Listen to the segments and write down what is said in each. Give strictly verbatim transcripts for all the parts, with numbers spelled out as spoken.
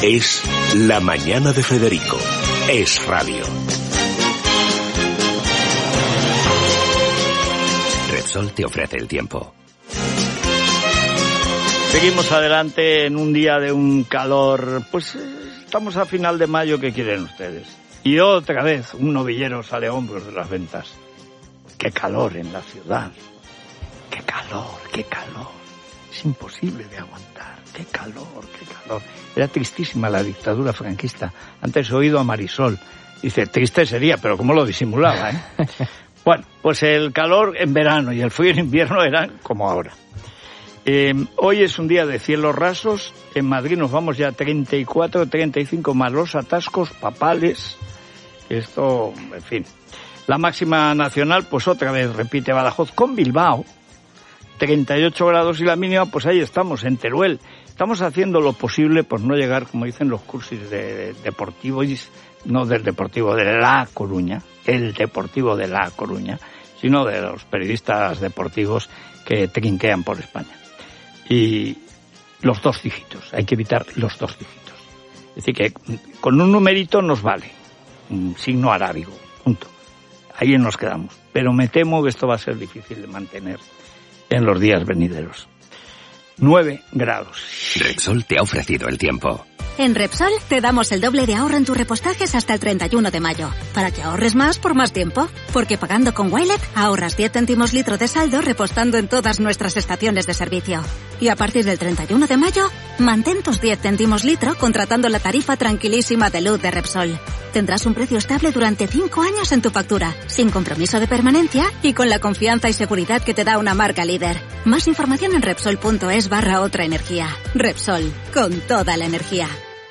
Es La Mañana de Federico. Es radio. Repsol te ofrece el tiempo. Seguimos adelante en un día de un calor. Pues estamos a final de mayo, ¿qué quieren ustedes? Y otra vez un novillero sale a hombros de las ventas. ¡Qué calor en la ciudad! ¡Qué calor, qué calor! Es imposible de aguantar. ¡Qué calor, qué calor! Era tristísima la dictadura franquista. Antes he oído a Marisol. Dice, triste sería, pero ¿cómo lo disimulaba, eh? Bueno, pues el calor en verano y el frío en invierno eran como ahora. Eh, hoy es un día de cielos rasos. En Madrid nos vamos ya a treinta y cuatro, treinta y cinco más los atascos papales. Esto, en fin. La máxima nacional, pues otra vez repite Badajoz con Bilbao. treinta y ocho grados y la mínima, pues ahí estamos, en Teruel. Estamos haciendo lo posible por no llegar, como dicen los cursis de, de deportivos, no del Deportivo de La Coruña, el Deportivo de La Coruña, sino de los periodistas deportivos que trinquean por España. Y los dos dígitos, hay que evitar los dos dígitos. Es decir, que con un numerito nos vale, un signo arábigo, punto. Ahí nos quedamos. Pero me temo que esto va a ser difícil de mantener en los días venideros. nueve grados. Repsol te ha ofrecido el tiempo. En Repsol te damos el doble de ahorro en tus repostajes hasta el treinta y uno de mayo, para que ahorres más por más tiempo. Porque pagando con Wilet ahorras diez céntimos litro de saldo repostando en todas nuestras estaciones de servicio. Y a partir del treinta y uno de mayo, mantén tus diez céntimos litro contratando la tarifa tranquilísima de luz de Repsol. Tendrás un precio estable durante cinco años en tu factura, sin compromiso de permanencia y con la confianza y seguridad que te da una marca líder. Más información en Repsol.es barra otra energía. Repsol, con toda la energía.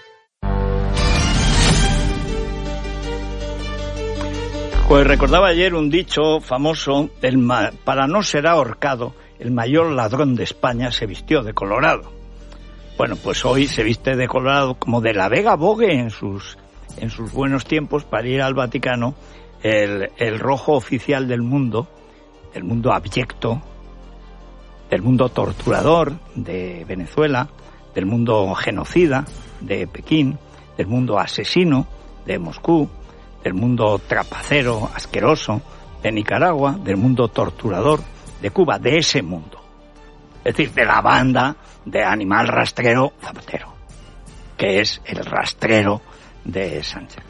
Pues recordaba ayer un dicho famoso, el ma- para no ser ahorcado, el mayor ladrón de España se vistió de colorado. Bueno, pues hoy se viste de colorado como de la Vega Bogue en sus, en sus buenos tiempos para ir al Vaticano, el, el rojo oficial del mundo, del mundo abyecto, del mundo torturador de Venezuela, del mundo genocida de Pekín, del mundo asesino de Moscú, del mundo trapacero, asqueroso de Nicaragua, del mundo torturador de Cuba, de ese mundo. Es decir, de la banda de animal rastrero Zapatero, que es el rastrero de Sánchez.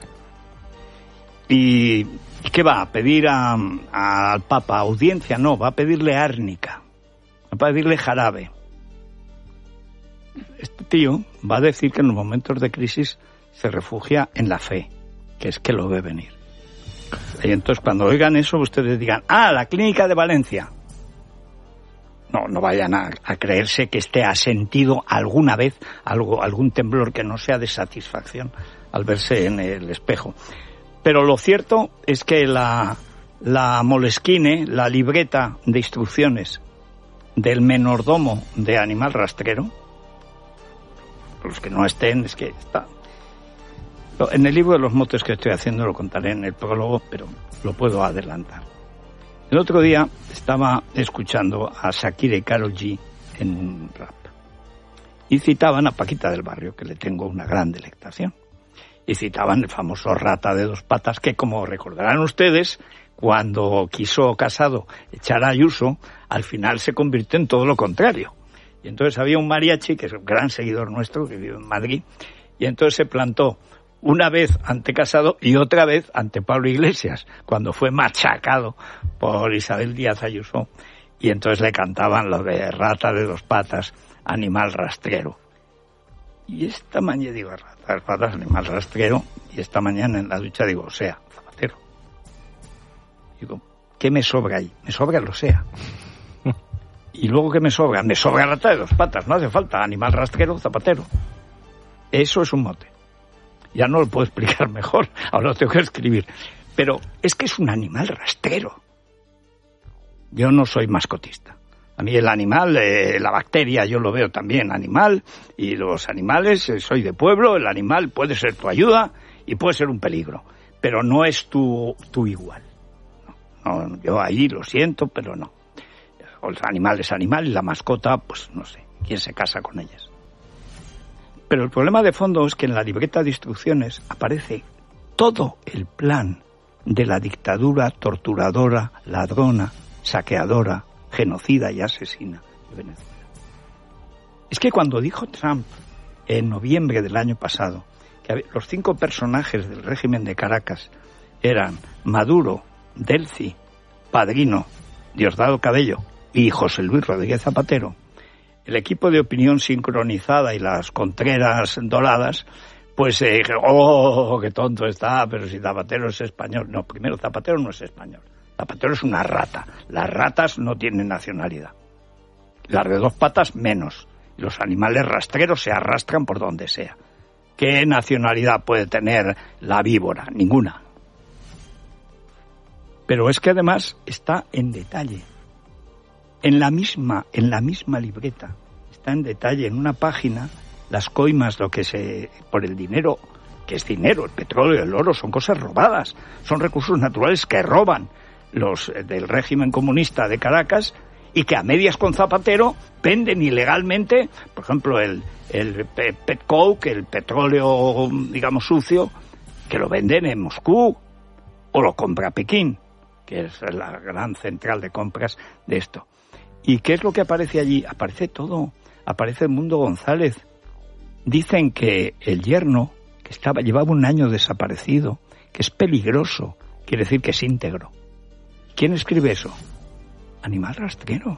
¿Y qué va? ¿A pedir a, a, al Papa audiencia? No, va a pedirle árnica, va a pedirle jarabe. Este tío va a decir que en los momentos de crisis se refugia en la fe, que es que lo ve venir. Y entonces cuando oigan eso ustedes digan, ah, la clínica de Valencia. No, no vayan a, a creerse que este ha sentido alguna vez algo, algún temblor que no sea de satisfacción al verse en el espejo. Pero lo cierto es que la, la Moleskine, la libreta de instrucciones del menordomo de animal rastrero, los que no estén, es que está... En el libro de los motes que estoy haciendo lo contaré en el prólogo, pero lo puedo adelantar. El otro día estaba escuchando a Shakira y Karol G en un rap. Y citaban a Paquita del Barrio, que le tengo una gran delectación. Y citaban el famoso Rata de dos patas, que como recordarán ustedes, cuando quiso Casado echar a Ayuso, al final se convirtió en todo lo contrario. Y entonces había un mariachi, que es un gran seguidor nuestro, que vive en Madrid, y entonces se plantó una vez ante Casado y otra vez ante Pablo Iglesias, cuando fue machacado por Isabel Díaz Ayuso, y entonces le cantaban lo de Rata de dos patas, animal rastrero. Y esta mañana digo, Rata de dos patas, animal rastrero, y esta mañana en la ducha digo, o sea, Zapatero. Digo, ¿qué me sobra ahí? Me sobra el o sea. Y luego, ¿qué me sobra? Me sobra Rata de dos patas, no hace falta, animal rastrero, Zapatero. Eso es un mote. Ya no lo puedo explicar mejor, ahora lo tengo que escribir. Pero es que es un animal rastrero. Yo no soy mascotista. A mí el animal, eh, la bacteria, yo lo veo también animal, y los animales, eh, soy de pueblo, el animal puede ser tu ayuda y puede ser un peligro, pero no es tu, tu igual. No, no, yo ahí lo siento, pero no. El animal es animal y la mascota, pues no sé, ¿quién se casa con ellas? Pero el problema de fondo es que en la libreta de instrucciones aparece todo el plan de la dictadura torturadora, ladrona, saqueadora, genocida y asesina de Venezuela. Es que cuando dijo Trump en noviembre del año pasado que los cinco personajes del régimen de Caracas eran Maduro, Delcy, Padrino, Diosdado Cabello y José Luis Rodríguez Zapatero, el equipo de opinión sincronizada y las contreras doradas, pues eh, ¡oh, qué tonto está! Pero si Zapatero es español. No, primero, Zapatero no es español. Zapatero es una rata. Las ratas no tienen nacionalidad. Las de dos patas, menos. Los animales rastreros se arrastran por donde sea. ¿Qué nacionalidad puede tener la víbora? Ninguna. Pero es que además está en detalle. En la misma, en la misma libreta, está en detalle, en una página, las coimas, lo que se, por el dinero, que es dinero, el petróleo, el oro, son cosas robadas, son recursos naturales que roban los del régimen comunista de Caracas y que a medias con Zapatero venden ilegalmente, por ejemplo, el, el petcoke, el petróleo, digamos, sucio, que lo venden en Moscú, o lo compra Pekín, que es la gran central de compras de esto. ¿Y qué es lo que aparece allí? Aparece todo. Aparece el Mundo González. Dicen que el yerno, que estaba llevaba un año desaparecido, que es peligroso, quiere decir que es íntegro. ¿Quién escribe eso? Animal rastrero.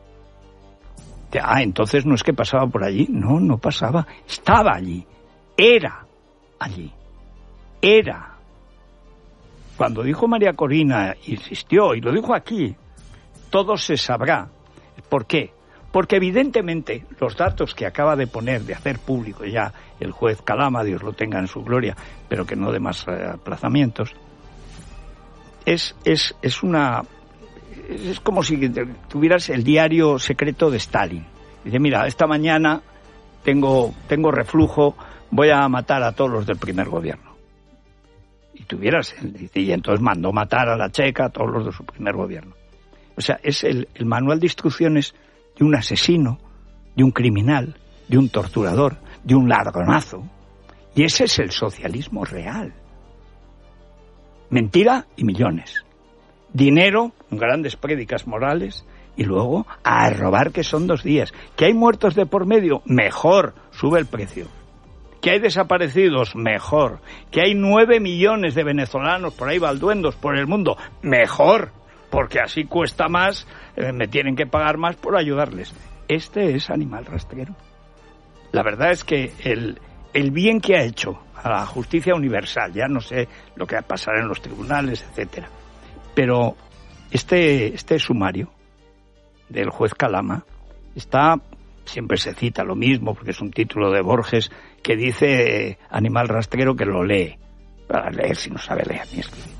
Ah, entonces no es que pasaba por allí. No, no pasaba. Estaba allí. Era allí. Era. Cuando dijo María Corina, insistió, y lo dijo aquí, todo se sabrá. ¿Por qué? Porque evidentemente los datos que acaba de poner, de hacer público ya el juez Calama, Dios lo tenga en su gloria, pero que no dé más eh, aplazamientos, es, es, es una... es como si tuvieras el diario secreto de Stalin. Dice, mira, esta mañana tengo, tengo reflujo, voy a matar a todos los del primer gobierno. Y tuvieras, y entonces mandó matar a la checa, a todos los de su primer gobierno. O sea, es el, el manual de instrucciones de un asesino, de un criminal, de un torturador, de un ladronazo. Y ese es el socialismo real. Mentira y millones. Dinero, grandes prédicas morales, y luego a robar, que son dos días. ¿Que hay muertos de por medio? Mejor, sube el precio. ¿Que hay desaparecidos? Mejor. ¿Que hay nueve millones de venezolanos por ahí balduendos por el mundo? Mejor. Porque así cuesta más, eh, me tienen que pagar más por ayudarles. Este es animal rastrero. La verdad es que el, el bien que ha hecho a la justicia universal, ya no sé lo que va a pasar en los tribunales, etcétera, pero este, este sumario del juez Calama está, siempre se cita lo mismo, porque es un título de Borges, que dice eh, animal rastrero, que lo lee. Para leer si no sabe leer ni escribir.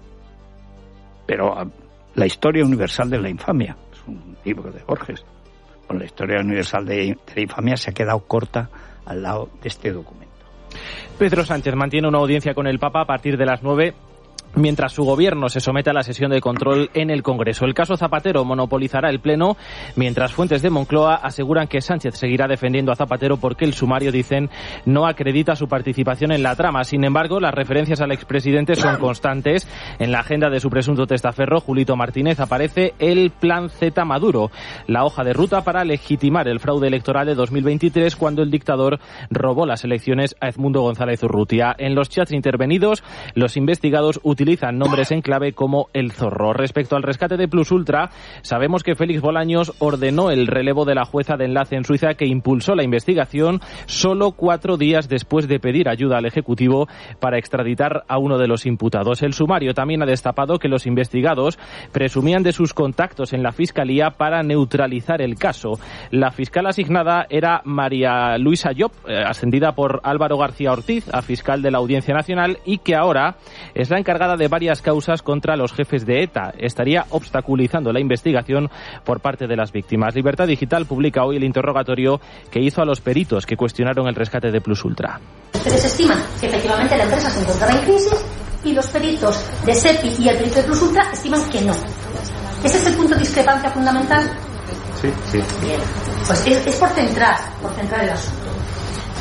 Pero la historia universal de la infamia, es un libro de Borges, con la historia universal de, de la infamia se ha quedado corta al lado de este documento. Pedro Sánchez mantiene una audiencia con el Papa a partir de las nueve, mientras su gobierno se somete a la sesión de control en el Congreso. El caso Zapatero monopolizará el Pleno, mientras fuentes de Moncloa aseguran que Sánchez seguirá defendiendo a Zapatero porque el sumario, dicen, no acredita su participación en la trama. Sin embargo, las referencias al expresidente son constantes. En la agenda de su presunto testaferro, Julito Martínez, aparece el Plan Z Maduro, la hoja de ruta para legitimar el fraude electoral de dos mil veintitrés, cuando el dictador robó las elecciones a Edmundo González Urrutia. En los chats intervenidos, los investigados utilizan nombres en clave como El Zorro. Respecto al rescate de Plus Ultra, sabemos que Félix Bolaños ordenó el relevo de la jueza de enlace en Suiza que impulsó la investigación solo cuatro días después de pedir ayuda al Ejecutivo para extraditar a uno de los imputados. El sumario también ha destapado que los investigados presumían de sus contactos en la Fiscalía para neutralizar el caso. La fiscal asignada era María Luisa Llop, ascendida por Álvaro García Ortiz a fiscal de la Audiencia Nacional, y que ahora es la encargada de varias causas contra los jefes de ETA. Estaría obstaculizando la investigación por parte de las víctimas. Libertad Digital publica hoy el interrogatorio que hizo a los peritos que cuestionaron el rescate de Plus Ultra. Ustedes estiman que efectivamente la empresa se encontraba en crisis y los peritos de SEPI y el perito de Plus Ultra estiman que no. ¿Ese es el punto de discrepancia fundamental? Sí, sí. Bien. Pues es, es por centrar, por centrar el asunto.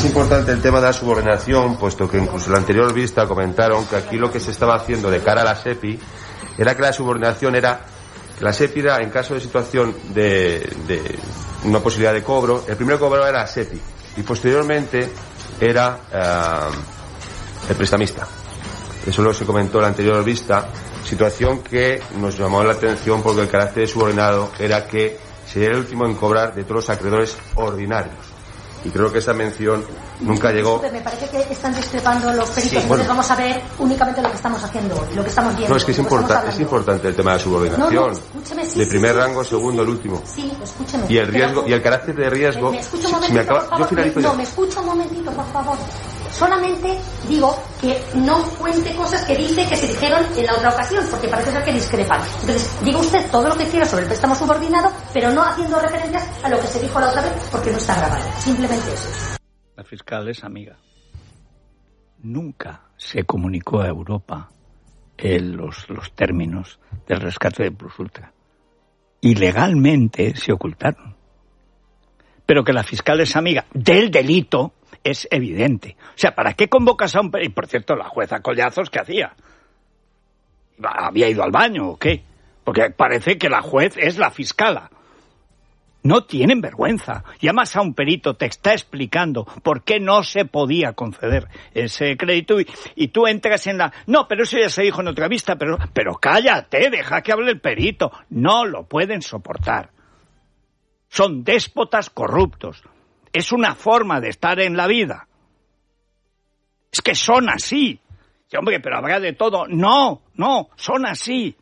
Es importante el tema de la subordinación, puesto que incluso en la anterior vista comentaron que aquí lo que se estaba haciendo de cara a la SEPI era que la subordinación era, que la SEPI era, en caso de situación de, de una posibilidad de cobro, el primer cobro era la SEPI y posteriormente era uh, el prestamista. Eso lo se comentó en la anterior vista, situación que nos llamó la atención porque el carácter subordinado era que sería el último en cobrar de todos los acreedores ordinarios. Y creo que esa mención nunca llegó. Me parece que están discrepando los peritos. Sí, bueno. Entonces vamos a ver únicamente lo que estamos haciendo hoy, lo que estamos viendo. No, es que es, importa, es importante el tema de la subordinación. No, no, escúcheme, sí, de primer sí, rango, sí, segundo, sí, el último. Sí, escúcheme. Y el riesgo, Pero, y el carácter de riesgo. Me, me escucha un si momentito, me acaba, por favor. yo finalizo No, ya. me escucha un momentito, por favor. Solamente digo que no cuente cosas que dice que se dijeron en la otra ocasión, porque parece ser que discrepan. Entonces, diga usted todo lo que quiera sobre el préstamo subordinado, pero no haciendo referencias a lo que se dijo la otra vez, porque no está grabado. Simplemente eso. La fiscal es amiga. Nunca se comunicó a Europa el, los, los términos del rescate de Plus Ultra. Y legalmente se ocultaron. Pero que la fiscal es amiga del delito es evidente. O sea, ¿para qué convocas a un... Y por cierto, la jueza Collazos, ¿qué hacía? ¿Había ido al baño o qué? Porque parece que la juez es la fiscala. No tienen vergüenza. Llamas a un perito, te está explicando por qué no se podía conceder ese crédito y, y tú entras en la... No, pero eso ya se dijo en otra vista, pero, pero cállate, deja que hable el perito. No lo pueden soportar. Son déspotas corruptos. Es una forma de estar en la vida. Es que son así. Sí, hombre, pero habrá de todo. No, no, son así.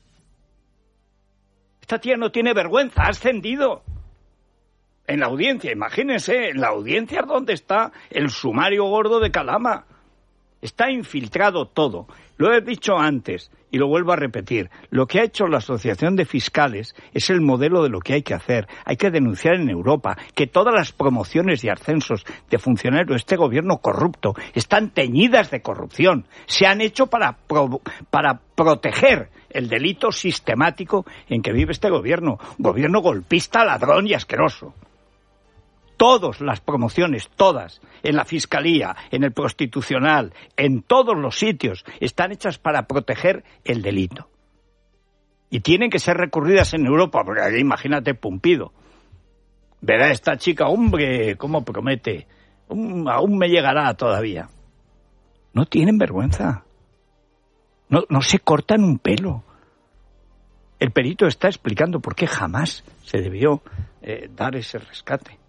Esta tía no tiene vergüenza, ha ascendido. En la audiencia, imagínense, en la audiencia donde está el sumario gordo de Calama. Está infiltrado todo. Lo he dicho antes y lo vuelvo a repetir. Lo que ha hecho la Asociación de Fiscales es el modelo de lo que hay que hacer. Hay que denunciar en Europa que todas las promociones y ascensos de funcionarios de este gobierno corrupto están teñidas de corrupción. Se han hecho para, pro, para proteger el delito sistemático en que vive este gobierno. Gobierno golpista, ladrón y asqueroso. Todas las promociones, todas, en la Fiscalía, en el Constitucional, en todos los sitios, están hechas para proteger el delito. Y tienen que ser recurridas en Europa, porque aquí imagínate Pumpido. Verá esta chica, hombre, cómo promete, um, aún me llegará todavía. No tienen vergüenza. No, no se cortan un pelo. El perito está explicando por qué jamás se debió eh, dar ese rescate.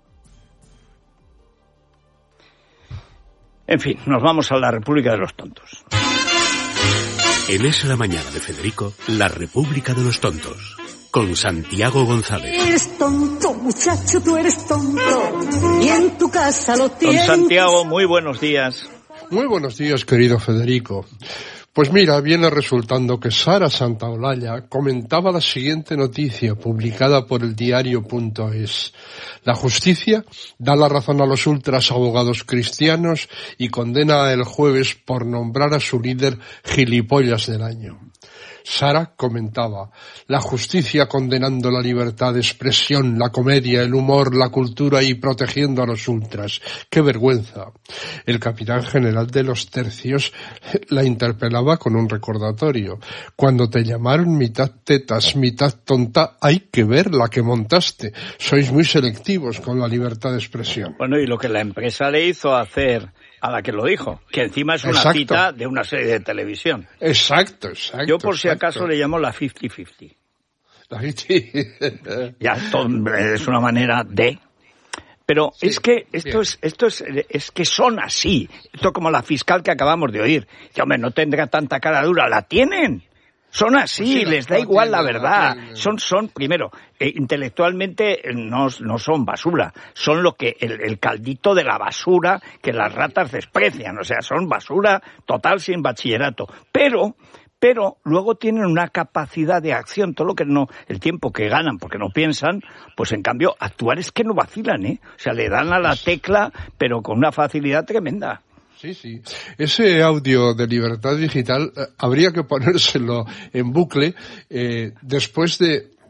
En fin, nos vamos a la República de los Tontos. En Es la Mañana de Federico, la República de los Tontos, con Santiago González. Eres tonto, muchacho, tú eres tonto, y en tu casa lo tienes. Don Santiago, muy buenos días. Muy buenos días, querido Federico. Pues mira, viene resultando que Sara Santaolalla comentaba la siguiente noticia publicada por el diario punto es. La justicia da la razón a los ultras abogados cristianos y condena el jueves por nombrar a su líder gilipollas del año. Sara comentaba, la justicia condenando la libertad de expresión, la comedia, el humor, la cultura y protegiendo a los ultras. ¡Qué vergüenza! El capitán general de los tercios la interpelaba con un recordatorio. Cuando te llamaron mitad tetas, mitad tonta, hay que ver la que montaste. Sois muy selectivos con la libertad de expresión. Bueno, y lo que la empresa le hizo hacer a la que lo dijo, que encima es una Exacto. cita de una serie de televisión. Exacto, exacto. Yo por si exacto. acaso le llamo la cincuenta cincuenta. La cincuenta. Ya, esto es una manera de... Pero sí, es que esto bien. es esto es, es que son así. Esto como la fiscal que acabamos de oír. Que, hombre, no tendrá tanta cara dura. ¡La tienen! Son así, pues sí, les da igual tienen, la verdad. La son, son, primero, eh, intelectualmente eh, no, no son basura. Son lo que, el, el caldito de la basura que las ratas desprecian. O sea, son basura total sin bachillerato. Pero, pero luego tienen una capacidad de acción. Todo lo que no, el tiempo que ganan porque no piensan, pues en cambio, actuar es que no vacilan, ¿eh? O sea, le dan a la tecla, pero con una facilidad tremenda. Sí, sí. Ese audio de Libertad Digital eh, habría que ponérselo en bucle eh, después de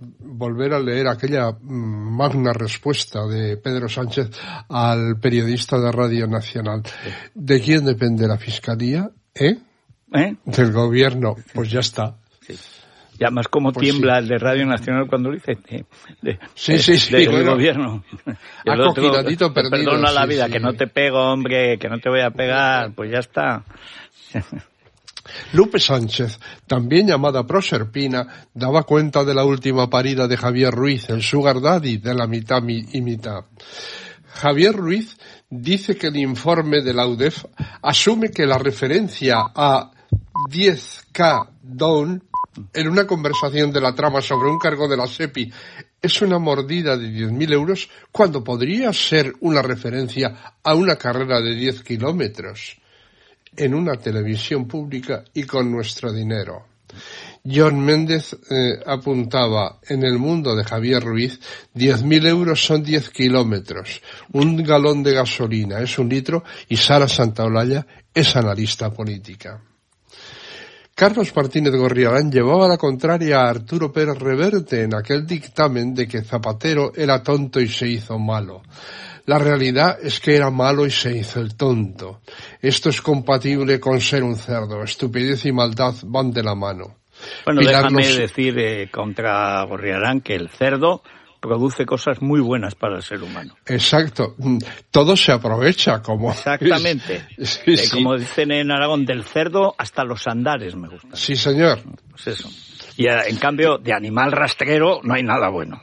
volver a leer aquella magna respuesta de Pedro Sánchez al periodista de Radio Nacional. ¿De quién depende la Fiscalía? ¿Eh? ¿Eh? Del Gobierno. Pues ya está. Sí. Y además cómo pues tiembla sí. el de Radio Nacional cuando lo dice. De, de, sí, sí, sí. Del bueno, Gobierno. Acoginadito perdido. Perdona sí, la vida, sí. que no te pego, hombre, que no te voy a pegar. Pues ya está. Lupe Sánchez, también llamada Proserpina, daba cuenta de la última parida de Javier Ruiz, el sugar daddy de la mitad y mitad. Javier Ruiz dice que el informe de la U D E F asume que la referencia a diez K down en una conversación de la trama sobre un cargo de la SEPI es una mordida de diez mil euros cuando podría ser una referencia a una carrera de diez kilómetros en una televisión pública y con nuestro dinero. John Méndez eh, apuntaba, en el mundo de Javier Ruiz, diez mil euros son diez kilómetros, un galón de gasolina es un litro y Sara Santaolalla es analista política. Carlos Martínez Gorriarán llevaba la contraria a Arturo Pérez Reverte en aquel dictamen de que Zapatero era tonto y se hizo malo. La realidad es que era malo y se hizo el tonto. Esto es compatible con ser un cerdo. Estupidez y maldad van de la mano. Bueno, Pilar déjame nos... decir eh, contra Gorriarán que el cerdo produce cosas muy buenas para el ser humano. Exacto. Todo se aprovecha como... Exactamente. sí, eh, sí. Como dicen en Aragón, del cerdo hasta los andares me gustan. Sí, señor. Pues eso. Y en cambio, de animal rastrero no hay nada bueno.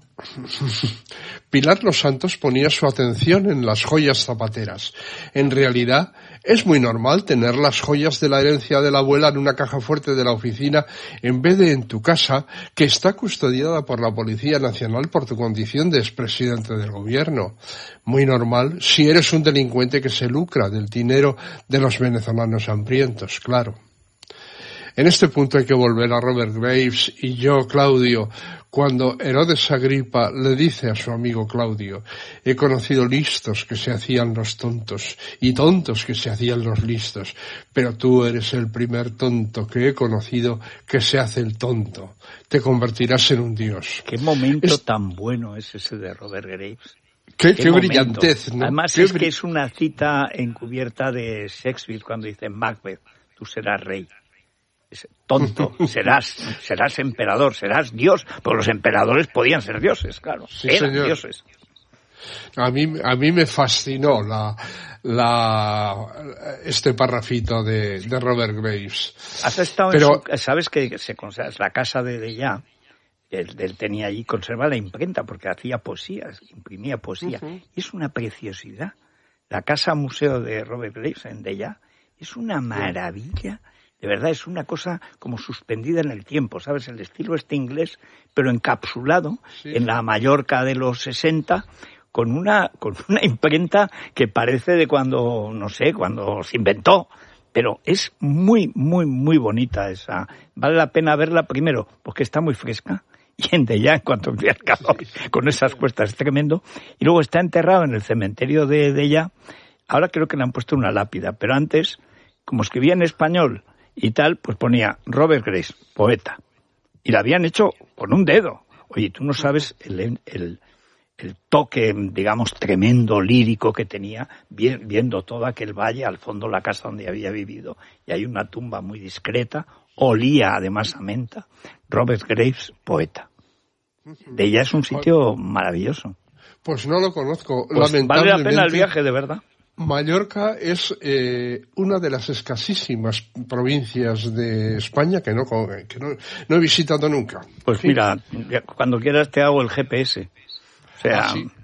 Pilar Los Santos ponía su atención en las joyas zapateras. En realidad, es muy normal tener las joyas de la herencia de la abuela en una caja fuerte de la oficina en vez de en tu casa, que está custodiada por la Policía Nacional por tu condición de expresidente del gobierno. Muy normal si eres un delincuente que se lucra del dinero de los venezolanos hambrientos, claro. En este punto hay que volver a Robert Graves y yo, Claudio, cuando Herodes Agripa le dice a su amigo Claudio, he conocido listos que se hacían los tontos y tontos que se hacían los listos, pero tú eres el primer tonto que he conocido que se hace el tonto. Te convertirás en un dios. Qué momento es... tan bueno es ese de Robert Graves. Qué, qué, qué brillantez, ¿no? Además qué es br... que es una cita encubierta de Shakespeare cuando dice Macbeth, tú serás rey. Tonto, serás, serás emperador, serás Dios, porque los emperadores podían ser dioses, claro, sí, eran señor. dioses. A mí, a mí me fascinó la, la, este parrafito de, de Robert Graves. Has estado Pero, en su, sabes que se conserva, la casa de Dellà, él, él tenía allí conservada la imprenta porque hacía poesía, imprimía poesía, uh-huh. y es una preciosidad. La casa museo de Robert Graves en Dellà es una maravilla. De verdad, es una cosa como suspendida en el tiempo, ¿sabes? El estilo este inglés, pero encapsulado sí. en la Mallorca de los sesenta, con una, con una imprenta que parece de cuando, no sé, cuando se inventó. Pero es muy, muy, muy bonita esa. Vale la pena verla primero, porque está muy fresca. Y en Dellà, en cuanto empieza el calor, con esas cuestas, es tremendo. Y luego está enterrado en el cementerio de Dellà. Ahora creo que le han puesto una lápida, pero antes, como escribía en español y tal, pues ponía Robert Graves, poeta. Y la habían hecho con un dedo. Oye, tú no sabes el, el, el toque, digamos, tremendo, lírico que tenía, viendo todo aquel valle, al fondo la casa donde había vivido, y hay una tumba muy discreta, olía además a menta. Robert Graves, poeta. De ella es un sitio maravilloso. Pues no lo conozco, pues lamentablemente. Vale la pena el viaje, de verdad. Mallorca es eh, una de las escasísimas provincias de España que no, que no, no he visitado nunca. Pues sí. Mira, cuando quieras te hago el G P S. O sea... Ah, sí.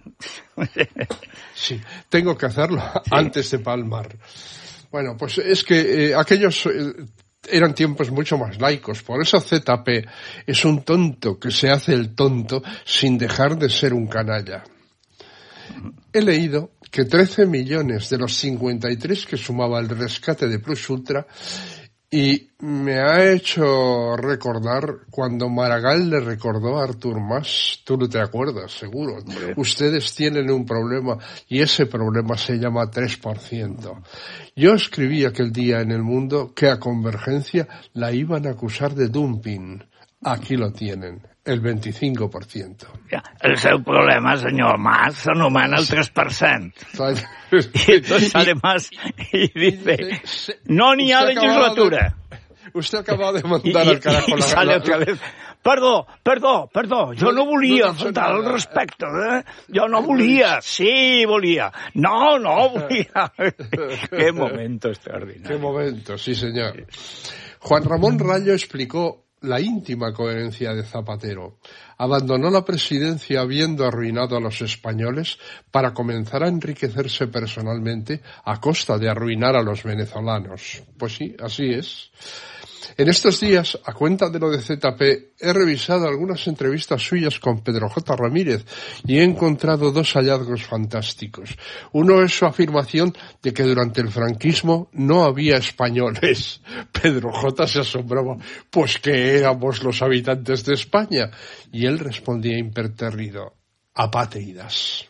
sí, tengo que hacerlo sí. antes de palmar. Bueno, pues es que eh, aquellos... Eh, eran tiempos mucho más laicos. Por eso Z P es un tonto que se hace el tonto sin dejar de ser un canalla. He leído que trece millones de los cincuenta y tres que sumaba el rescate de Plus Ultra, y me ha hecho recordar cuando Maragall le recordó a Artur Mas, tú no te acuerdas, seguro. Hombre. Ustedes tienen un problema y ese problema se llama tres por ciento. Yo escribí aquel día en El Mundo que a Convergencia la iban a acusar de dumping. Aquí lo tienen. el veinticinco por ciento. Ja, el seu problema, senyor Mas, s'anomena el tres per cent. Y entonces sale Mas y dice, no n'hi ha legislatura. Usted acaba de mandar al carajo y la sale la, otra vez. Perdó, perdó, perdó, jo no volia faltar al respecte, eh? Jo no volia, sí volia, no, no volia. Qué momento extraordinario. Qué momento, sí señor. Juan Ramón Rayo explicó la íntima coherencia de Zapatero. Abandonó la presidencia habiendo arruinado a los españoles para comenzar a enriquecerse personalmente a costa de arruinar a los venezolanos. Pues sí, así es. En estos días, a cuenta de lo de Z P, he revisado algunas entrevistas suyas con Pedro J. Ramírez y he encontrado dos hallazgos fantásticos. Uno es su afirmación de que durante el franquismo no había españoles. Pedro J. se asombraba, pues que éramos los habitantes de España. Y él respondía impertérrido, apátridas.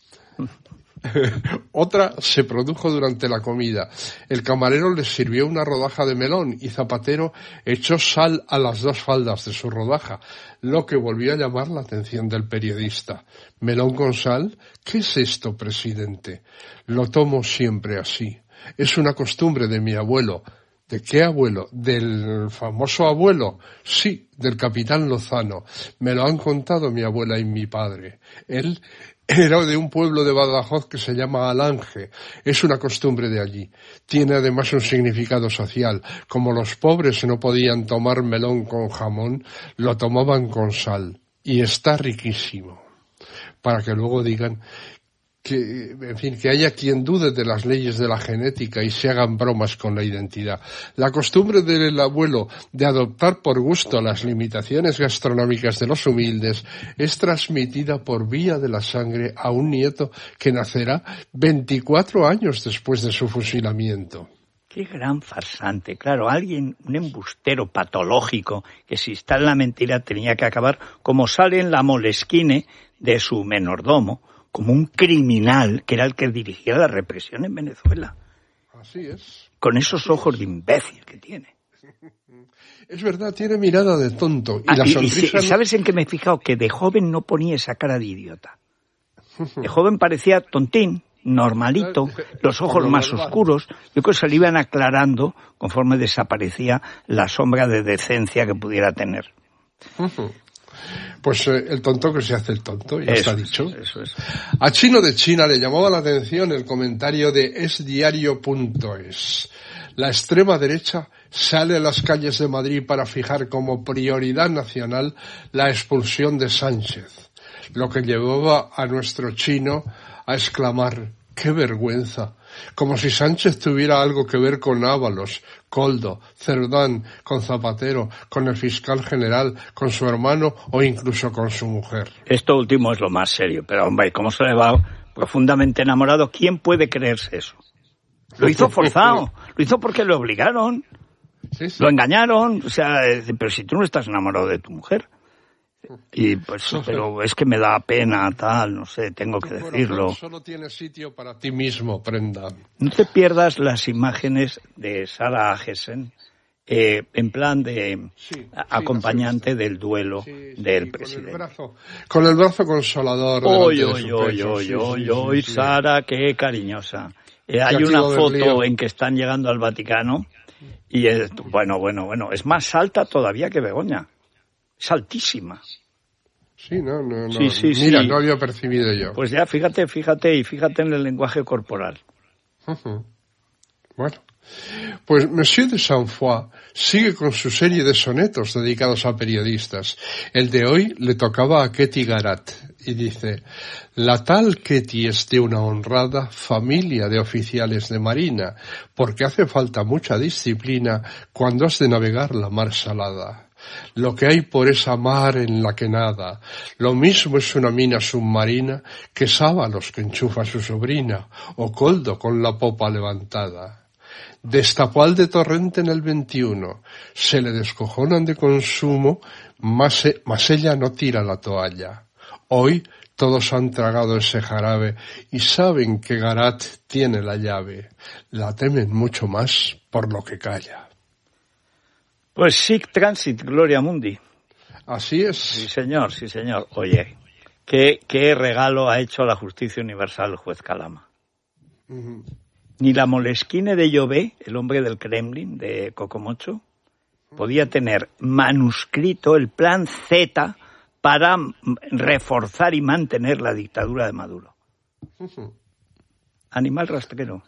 Otra se produjo durante la comida. El camarero les sirvió una rodaja de melón y Zapatero echó sal a las dos faldas de su rodaja, lo que volvió a llamar la atención del periodista. ¿Melón con sal? ¿Qué es esto, presidente? Lo tomo siempre así. Es una costumbre de mi abuelo. ¿De qué abuelo? ¿Del famoso abuelo? Sí, del capitán Lozano. Me lo han contado mi abuela y mi padre. Él era de un pueblo de Badajoz que se llama Alange. Es una costumbre de allí. Tiene además un significado social. Como los pobres no podían tomar melón con jamón, lo tomaban con sal. Y está riquísimo. Para que luego digan que, en fin, que haya quien dude de las leyes de la genética y se hagan bromas con la identidad. La costumbre del abuelo de adoptar por gusto las limitaciones gastronómicas de los humildes es transmitida por vía de la sangre a un nieto que nacerá veinticuatro años después de su fusilamiento. Qué gran farsante. Claro, alguien, un embustero patológico, que si está en la mentira tenía que acabar como sale en la Moleskine de su menordomo, como un criminal que era el que dirigía la represión en Venezuela. Así es. Con esos ojos de imbécil que tiene. Es verdad, tiene mirada de tonto. Y ah, la y, sonrisa... y, ¿Sabes en qué me he fijado? Que de joven no ponía esa cara de idiota. De joven parecía tontín, normalito, los ojos más oscuros. Yo creo que se le iban aclarando conforme desaparecía la sombra de decencia que pudiera tener. Pues eh, el tonto que se hace el tonto, ya eso está dicho. Es, eso es. A Chino de China le llamaba la atención el comentario de esdiario punto es. La extrema derecha sale a las calles de Madrid para fijar como prioridad nacional la expulsión de Sánchez, lo que llevaba a nuestro Chino a exclamar ¡qué vergüenza! Como si Sánchez tuviera algo que ver con Ábalos, Koldo, Cerdán, con Zapatero, con el fiscal general, con su hermano o incluso con su mujer. Esto último es lo más serio, pero hombre, ¿cómo se le va profundamente enamorado? ¿Quién puede creerse eso? Lo hizo forzado, lo hizo porque lo obligaron, sí, sí. Lo engañaron, o sea, pero si tú no estás enamorado de tu mujer. Y pues, pero es que me da pena, tal, no sé, tengo que decirlo. Bueno, solo tienes sitio para ti mismo, prenda. No te pierdas las imágenes de Sara Hessen, eh, en plan de sí, acompañante sí, del duelo sí, sí, del presidente. Con el brazo, con el brazo consolador. Oy, oy, oy, oy, oy, oy, Sara, qué cariñosa. Eh, hay una foto en que están llegando al Vaticano y es, bueno, bueno, bueno, es más alta todavía que Begoña. Es altísima. Sí, no, no, no. Sí, sí, Mira, sí. no había percibido yo. Pues ya, fíjate, fíjate y fíjate en el lenguaje corporal. Uh-huh. Bueno, pues Monsieur de Saint-Foy sigue con su serie de sonetos dedicados a periodistas. El de hoy le tocaba a Ketty Garat y dice: la tal Ketty es de una honrada familia de oficiales de marina, porque hace falta mucha disciplina cuando has de navegar la mar salada. Lo que hay por esa mar en la que nada, lo mismo es una mina submarina que Sábalos que enchufa su sobrina, o Koldo con la popa levantada. Destapó al de Torrente en el veintiuno, se le descojonan de consumo, mas, mas ella no tira la toalla. Hoy todos han tragado ese jarabe y saben que Garat tiene la llave. La temen mucho más por lo que calla. Pues sic transit, Gloria Mundi. Así es. Sí, señor, sí, señor. Oye, ¿qué, qué regalo ha hecho la justicia universal el juez Calama? Uh-huh. Ni la Moleskine de Llobé, el hombre del Kremlin, de Cocomocho, podía tener manuscrito el plan Z para reforzar y mantener la dictadura de Maduro. Uh-huh. Animal rastrero.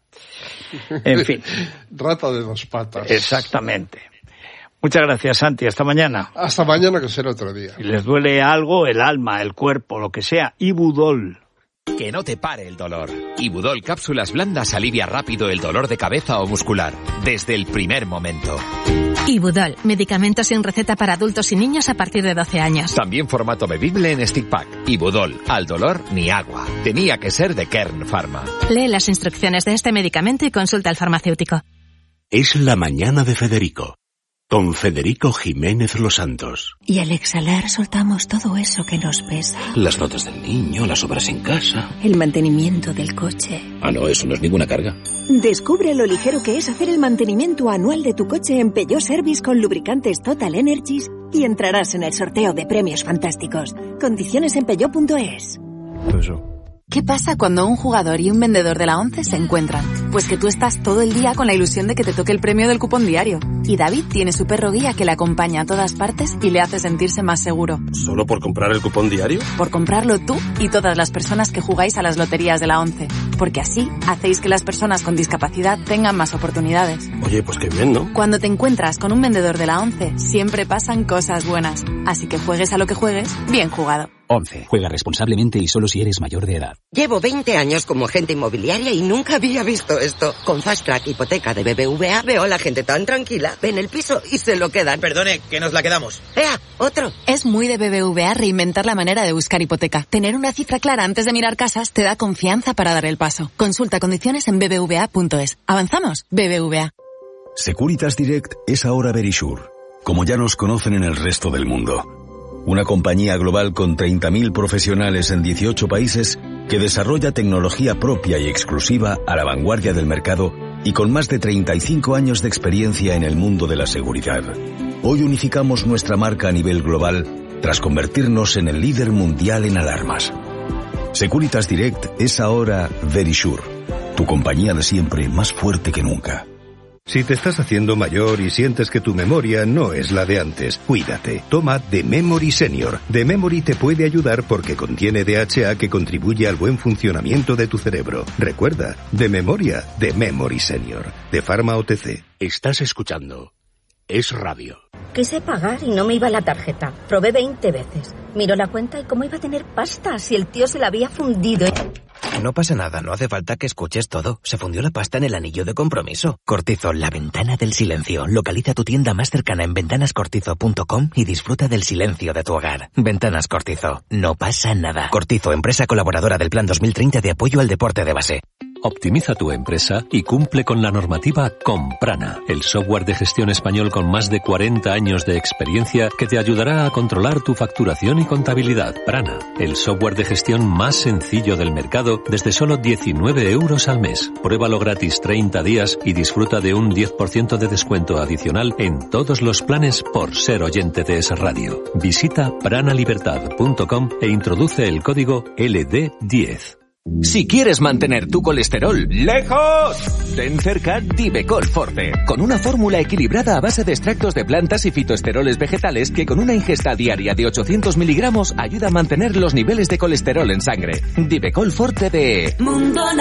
En fin. Rata de dos patas. Exactamente. Muchas gracias, Santi. Hasta mañana. Hasta mañana, que será otro día. Si les duele algo, el alma, el cuerpo, lo que sea, Ibudol. Que no te pare el dolor. Ibudol cápsulas blandas alivia rápido el dolor de cabeza o muscular, desde el primer momento. Ibudol, medicamento sin receta para adultos y niños a partir de doce años. También formato bebible en stick pack. Ibudol, al dolor ni agua. Tenía que ser de Kern Pharma. Lee las instrucciones de este medicamento y consulta al farmacéutico. Es la mañana de Federico, con Federico Jiménez Los Santos. Y al exhalar soltamos todo eso que nos pesa. Las notas del niño, las obras en casa. El mantenimiento del coche. Ah, no, eso no es ninguna carga. Descubre lo ligero que es hacer el mantenimiento anual de tu coche en Peugeot Service con lubricantes Total Energies y entrarás en el sorteo de premios fantásticos. Condiciones en peugeot punto es. Eso. ¿Qué pasa cuando un jugador y un vendedor de la ONCE se encuentran? Pues que tú estás todo el día con la ilusión de que te toque el premio del cupón diario. Y David tiene su perro guía que le acompaña a todas partes y le hace sentirse más seguro. ¿Solo por comprar el cupón diario? Por comprarlo tú y todas las personas que jugáis a las loterías de la ONCE. Porque así hacéis que las personas con discapacidad tengan más oportunidades. Oye, pues qué bien, ¿no? Cuando te encuentras con un vendedor de la ONCE, siempre pasan cosas buenas. Así que juegues a lo que juegues, bien jugado. once. Juega responsablemente y solo si eres mayor de edad. Llevo veinte años como agente inmobiliaria y nunca había visto esto. Con Fast Track Hipoteca de B B V A veo a la gente tan tranquila. Ven el piso y se lo quedan. Perdone, que nos la quedamos. ¡Ea! Otro. Es muy de B B V A reinventar la manera de buscar hipoteca. Tener una cifra clara antes de mirar casas te da confianza para dar el paso. Consulta condiciones en b b v a punto es. ¿Avanzamos? B B V A. Securitas Direct es ahora Verisure, como ya nos conocen en el resto del mundo. Una compañía global con treinta mil profesionales en dieciocho países que desarrolla tecnología propia y exclusiva a la vanguardia del mercado y con más de treinta y cinco años de experiencia en el mundo de la seguridad. Hoy unificamos nuestra marca a nivel global tras convertirnos en el líder mundial en alarmas. Securitas Direct es ahora Verisure, tu compañía de siempre más fuerte que nunca. Si te estás haciendo mayor y sientes que tu memoria no es la de antes, cuídate. Toma The Memory Senior. The Memory te puede ayudar porque contiene D H A que contribuye al buen funcionamiento de tu cerebro. Recuerda, de memoria, The Memory Senior. De Pharma O T C. Estás escuchando Es Radio. Quise pagar y no me iba la tarjeta. Probé veinte veces. Miró la cuenta y cómo iba a tener pasta si el tío se la había fundido. No pasa nada, no hace falta que escuches todo. Se fundió la pasta en el anillo de compromiso. Cortizo, la ventana del silencio. Localiza tu tienda más cercana en ventanas cortizo punto com y disfruta del silencio de tu hogar. Ventanas Cortizo. No pasa nada. Cortizo, empresa colaboradora del Plan dos mil treinta de apoyo al deporte de base. Optimiza tu empresa y cumple con la normativa con Prana, el software de gestión español con más de cuarenta años de experiencia que te ayudará a controlar tu facturación y contabilidad. Prana, el software de gestión más sencillo del mercado desde solo diecinueve euros al mes. Pruébalo gratis treinta días y disfruta de un diez por ciento de descuento adicional en todos los planes por ser oyente de Es Radio. Visita prana libertad punto com e introduce el código L D diez. Si quieres mantener tu colesterol lejos, ten cerca Divecol Forte, con una fórmula equilibrada a base de extractos de plantas y fitoesteroles vegetales que con una ingesta diaria de ochocientos miligramos ayuda a mantener los niveles de colesterol en sangre. Divecol Forte de Mundo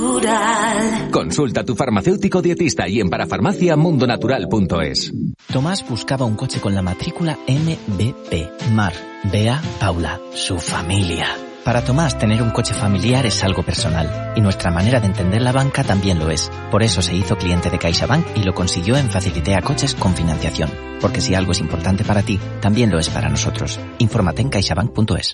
Natural. Consulta a tu farmacéutico dietista y en parafarmacia mundo natural punto es. Tomás buscaba un coche con la matrícula M B P. Mar, Bea, Paula, su familia. Para Tomás, tener un coche familiar es algo personal, y nuestra manera de entender la banca también lo es. Por eso se hizo cliente de CaixaBank y lo consiguió en Facilitea Coches con financiación. Porque si algo es importante para ti, también lo es para nosotros. Infórmate en caixabank punto es.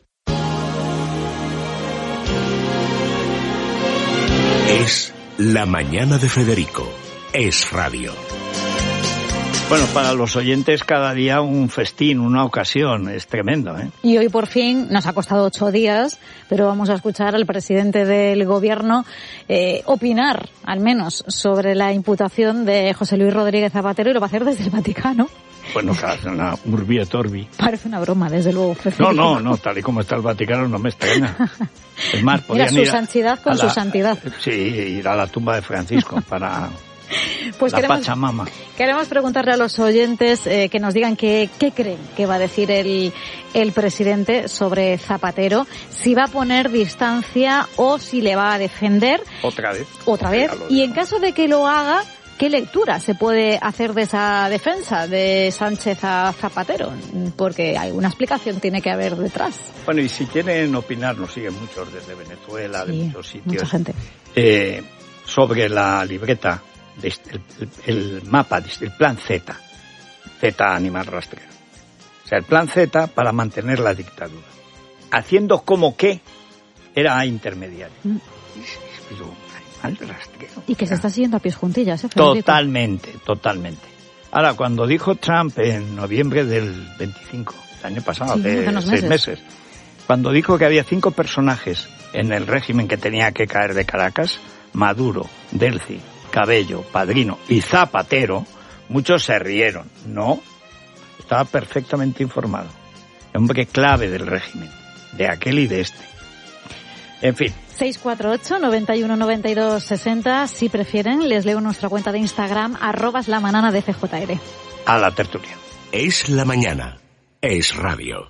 Es la mañana de Federico. Es Radio. Bueno, para los oyentes cada día un festín, una ocasión, es tremendo, ¿eh? Y hoy por fin, nos ha costado ocho días, pero vamos a escuchar al presidente del Gobierno eh, opinar, al menos, sobre la imputación de José Luis Rodríguez Zapatero, y lo va a hacer desde el Vaticano. Bueno, casi una urbi et orbi. Parece una broma, desde luego. No, no, no, tal y como está el Vaticano no me extraña. Es más, Mira, su ir santidad con la, su santidad. Sí, ir a la tumba de Francisco para pues la queremos, Pachamama. Queremos preguntarle a los oyentes eh, que nos digan qué, qué creen que va a decir el, el presidente sobre Zapatero, si va a poner distancia o si le va a defender. Otra vez. Otra vez. Y en caso de que lo haga, ¿qué lectura se puede hacer de esa defensa de Sánchez a Zapatero? Porque alguna explicación tiene que haber detrás. Bueno, y si quieren opinar, nos siguen muchos desde Venezuela, sí, de muchos sitios. Mucha gente. Eh, sobre la libreta, de este, el, el, el mapa, el plan Z. Z animal rastrero. O sea, el plan Z para mantener la dictadura. Haciendo como que era intermediario. Mm. Pero, rastrero. Y que se está siguiendo a pies juntillas, ¿eh? Totalmente, totalmente. Ahora, cuando dijo Trump en noviembre del veinticinco, el año pasado, sí, hace seis meses. meses, cuando dijo que había cinco personajes en el régimen que tenía que caer de Caracas, Maduro, Delcy, Cabello, Padrino y Zapatero, muchos se rieron. No, estaba perfectamente informado. Hombre clave del régimen, de aquel y de este. En fin. seis cuatro ocho, noventa y uno, noventa y dos, sesenta. Si prefieren, les leo nuestra cuenta de Instagram, arroba es la manana de C J R. A la tertulia. Es la mañana. Es radio.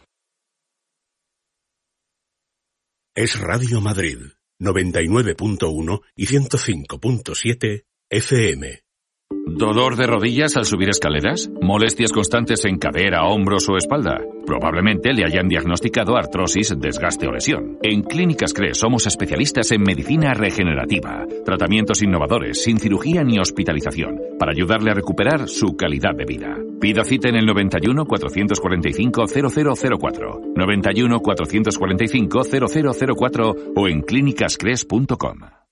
Es Radio Madrid, noventa y nueve punto uno y ciento cinco punto siete F M. ¿Dolor de rodillas al subir escaleras? ¿Molestias constantes en cadera, hombros o espalda? Probablemente le hayan diagnosticado artrosis, desgaste o lesión. En Clínicas Cres somos especialistas en medicina regenerativa, tratamientos innovadores, sin cirugía ni hospitalización, para ayudarle a recuperar su calidad de vida. Pida cita en el noventa y uno, cuatrocientos cuarenta y cinco, cero cero cero cuatro, noventa y uno, cuatrocientos cuarenta y cinco, cero cero cero cuatro o en clínicas cres punto com.